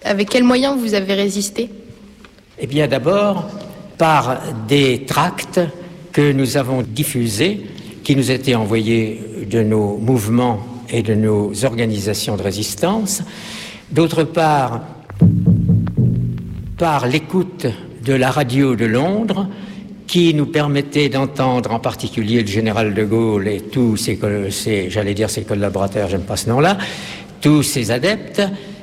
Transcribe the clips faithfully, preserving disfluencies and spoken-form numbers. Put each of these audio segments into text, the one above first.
Avec quels moyens vous avez résisté ? Eh bien d'abord, par des tracts que nous avons diffusés, qui nous étaient envoyés de nos mouvements et de nos organisations de résistance. D'autre part, par l'écoute de la radio de Londres, qui nous permettait d'entendre en particulier le général de Gaulle et tous ses, ses j'allais dire ses collaborateurs, j'aime pas ce nom-là, tous ses adeptes.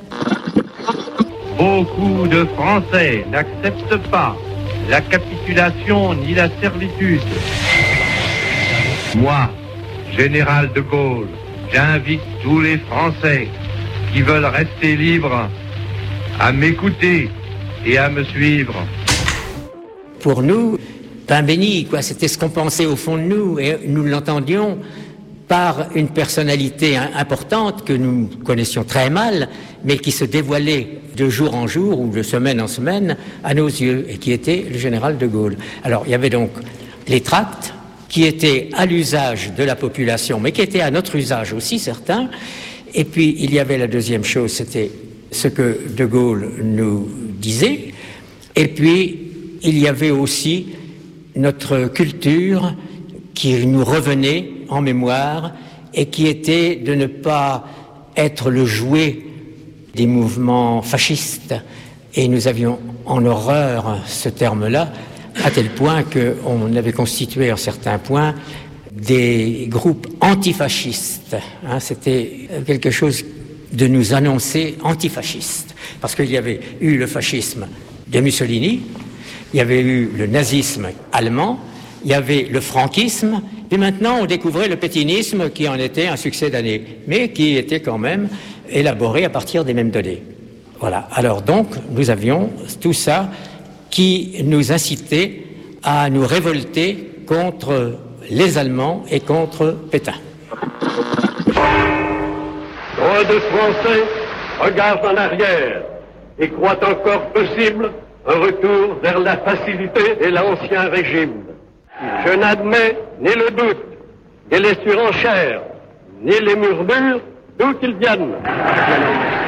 Beaucoup de Français n'acceptent pas la capitulation ni la servitude. Moi, général de Gaulle, j'invite tous les Français qui veulent rester libres à m'écouter et à me suivre. Pour nous, pain béni, quoi, c'était ce qu'on pensait au fond de nous, et nous l'entendions par une personnalité importante que nous connaissions très mal, mais qui se dévoilait de jour en jour ou de semaine en semaine à nos yeux, et qui était le général de Gaulle. Alors, il y avait donc les tracts, qui étaient à l'usage de la population, mais qui étaient à notre usage aussi, certains. Et puis, il y avait la deuxième chose, c'était ce que De Gaulle nous disait. Et puis, il y avait aussi notre culture qui nous revenait en mémoire et qui était de ne pas être le jouet des mouvements fascistes. Et nous avions en horreur ce terme-là, à tel point qu'on avait constitué en certains points des groupes antifascistes. Hein, c'était quelque chose de nous annoncer antifascistes. Parce qu'il y avait eu le fascisme de Mussolini, il y avait eu le nazisme allemand, il y avait le franquisme, et maintenant on découvrait le pétainisme qui en était un succès d'année, mais qui était quand même élaboré à partir des mêmes données. Voilà. Alors donc, nous avions tout ça qui nous incitait à nous révolter contre les Allemands et contre Pétain. Trop de Français regardent en arrière et croient encore possible un retour vers la facilité et l'ancien régime. Je n'admets ni le doute, ni les surenchères, ni les murmures, d'où qu'ils viennent.